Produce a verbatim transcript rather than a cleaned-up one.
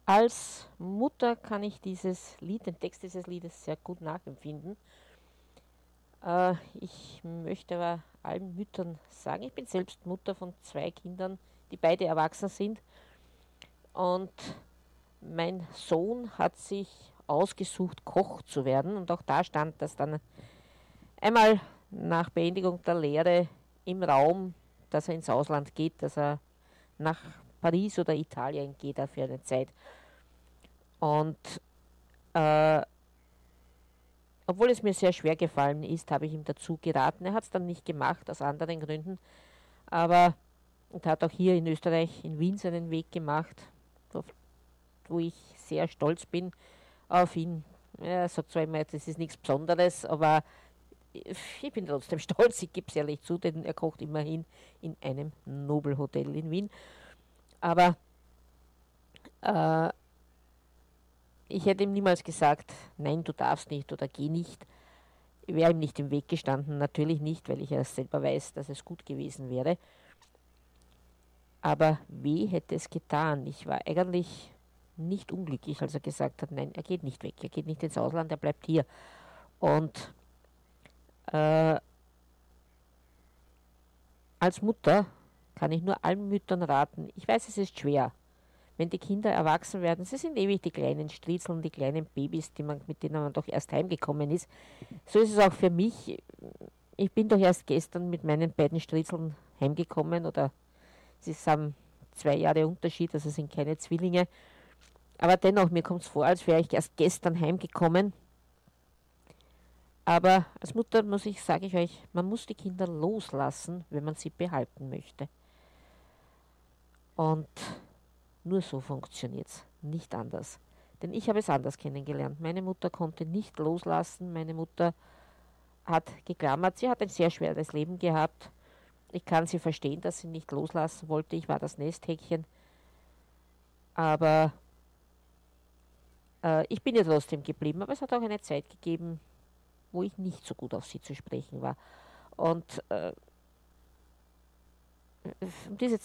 Als Mutter kann ich dieses Lied, den Text dieses Liedes sehr gut nachempfinden. Äh, ich möchte aber allen Müttern sagen, ich bin selbst Mutter von zwei Kindern, die beide erwachsen sind. Und mein Sohn hat sich ausgesucht, Koch zu werden. Und auch da stand das dann einmal nach Beendigung der Lehre im Raum, dass er ins Ausland geht, dass er nach Paris oder Italien geht er für eine Zeit. Und äh, obwohl es mir sehr schwer gefallen ist, habe ich ihm dazu geraten. Er hat es dann nicht gemacht, aus anderen Gründen, aber und hat auch hier in Österreich, in Wien, seinen Weg gemacht, wo, wo ich sehr stolz bin auf ihn. Er sagt zwar immer, das ist nichts Besonderes, aber ich bin trotzdem stolz, ich gebe es ehrlich zu, denn er kocht immerhin in einem Nobelhotel in Wien. Aber äh, ich hätte ihm niemals gesagt, nein, du darfst nicht oder geh nicht. Ich wäre ihm nicht im Weg gestanden, natürlich nicht, weil ich ja selber weiß, dass es gut gewesen wäre. Aber weh hätte es getan. Ich war eigentlich nicht unglücklich, als er gesagt hat, nein, er geht nicht weg, er geht nicht ins Ausland, er bleibt hier. Und äh, als Mutter kann ich nur allen Müttern raten, ich weiß, es ist schwer, wenn die Kinder erwachsen werden. Sie sind ewig die kleinen Striezeln, die kleinen Babys, die man, mit denen man doch erst heimgekommen ist. So ist es auch für mich. Ich bin doch erst gestern mit meinen beiden Striezeln heimgekommen oder sie haben zwei Jahre Unterschied, also sind keine Zwillinge. Aber dennoch, mir kommt es vor, als wäre ich erst gestern heimgekommen. Aber als Mutter muss ich, sage ich euch, man muss die Kinder loslassen, wenn man sie behalten möchte. Und nur so funktioniert es, nicht anders. Denn ich habe es anders kennengelernt. Meine Mutter konnte nicht loslassen. Meine Mutter hat geklammert. Sie hat ein sehr schweres Leben gehabt. Ich kann sie verstehen, dass sie nicht loslassen wollte. Ich war das Nesthäkchen. Aber äh, ich bin ihr trotzdem geblieben. Aber es hat auch eine Zeit gegeben, wo ich nicht so gut auf sie zu sprechen war. Und äh, um diese